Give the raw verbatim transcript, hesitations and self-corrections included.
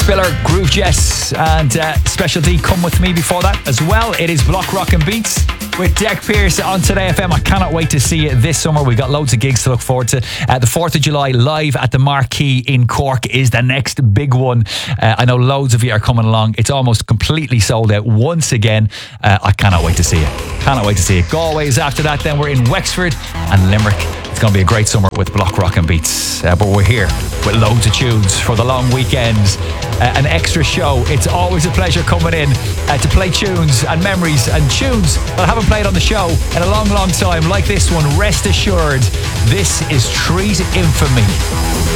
Filler, Groove Jess, and uh, Special D Come With Me before that as well. It is Block Rock and Beats with Deck Pierce on Today F M. I cannot wait to see you this summer. We've got loads of gigs to look forward to. Uh, the fourth of July live at the Marquee in Cork is the next big one. Uh, I know loads of you are coming along. It's almost completely sold out once again. Uh, I cannot wait to see you. Cannot wait to see you. Galway is after that. Then we're in Wexford and Limerick. It's going to be a great summer with Block Rock and Beats. Uh, but we're here with loads of tunes for the long weekends. Uh, an extra show. It's always a pleasure coming in uh, to play tunes and memories and tunes that I haven't played on the show in a long, long time. Like this one, Rest Assured. This is Treat Infamy.